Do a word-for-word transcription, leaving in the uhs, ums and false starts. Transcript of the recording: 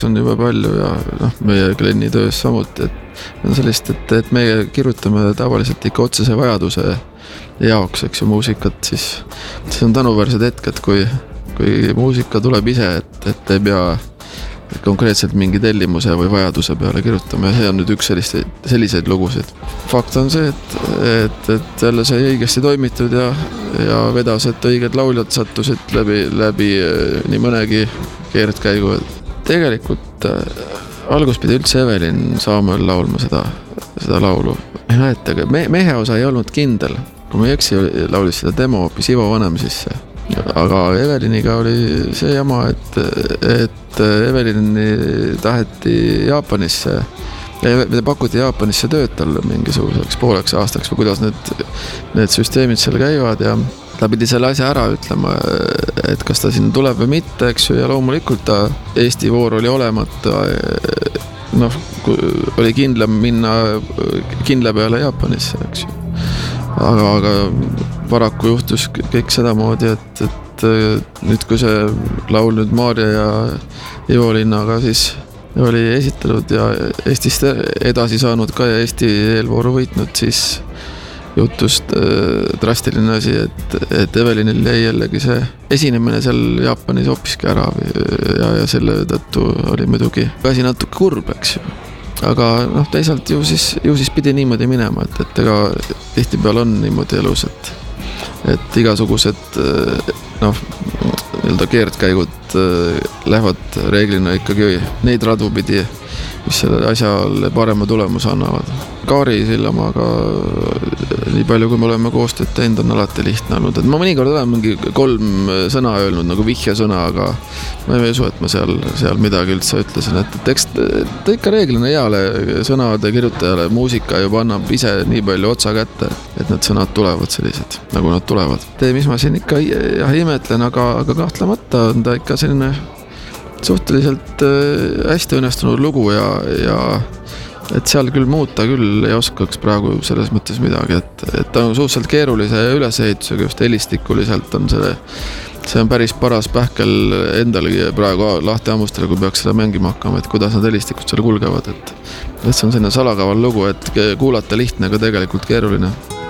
on juba palju ja noh, meie Glenni töös samuti, et on sellist, et, et meie kirjutame tavaliselt ikka otsese vajaduse jaoks, eks ju, muusikat, siis see on tänuväärsed hetked, kui, kui muusika tuleb ise, et, et ei pea konkreetselt mingi tellimuse või vajaduse peale kirjutama ja see on nüüd üks selliseid, selliseid lugusid. Fakt on see, et, et, et jälle sai õigesti toimitud ja, ja vedas, et õiged lauljad sattusid läbi, läbi nii mõnegi keerdkäigu. Tegelikult äh, algus pidi üldse Evelin Saamuel laulma seda, seda laulu. Näetage, me, mehe osa ei olnud kindel. Kui ma ei eksi, laulis seda demo hoopis Ivo Vanem sisse. Aga Eveliniga oli see jama, et, et Evelini taheti Jaapanisse, pakuti Jaapanisse tööd talle mingisuguseks pooleks aastaks või kuidas need, need süsteemid seal käivad ja ta pidi selle asja ära ütlema, et kas ta sinna tuleb või mitte, eks ju, ja loomulikult ta Eesti voor oli olemata, noh, oli kindlam minna kindla peale Jaapanisse, eks ju. Aga, aga paraku juhtus kõik sedamoodi, et, et nüüd kui see laul nüüd Maarja ja Ivo Linnaga siis oli esitanud ja Eestist edasi saanud ka ja Eesti eelvooru võitnud, siis jutust drastiline asi, et, et Evelinil jäi jällegi see esinemine seal Jaapanis hoopiski ära ja, ja selle tõttu oli muidugi asi natuke kurb, eks ju. Aga noh, teisalt ju siis, ju siis pidi niimoodi minema, et, et ega tihtipeale on niimoodi elus, et, et igasugused noh, nii-öelda keerdkäigud lähevad reeglina ikkagi neid radu pidi, mis selle asjale parema tulemuse annavad. Kaari Sillamaaga nii palju, kui me oleme koostööd teinud, on alati lihtne olnud. Et ma mõnikord olen mingi kolm sõna öelnud, nagu vihja sõna, aga ma ei usu, et ma seal, seal midagi üldse ütlesin. Et, et eks ta ikka reeglina heale sõnade kirjutajale muusika juba annab ise nii palju otsa kätte, et need sõnad tulevad sellised, nagu nad tulevad. Tee, mis ma siin ikka jah, imetlen, aga, aga kahtlemata on ta ikka selline suhteliselt hästi õnnestunud lugu ja, ja et seal küll muuta küll ei oskaks praegu selles mõttes midagi, et, et ta on suhteliselt keerulise ülesehitusega, just helistikuliselt on see, see on päris paras pähkel endalgi praegu lahti hammustada, kui peaks seda mängima hakkama, et kuidas nad helistikud seal kulgevad, et, et see on selline salakaval lugu, et kuulata lihtne, aga tegelikult keeruline.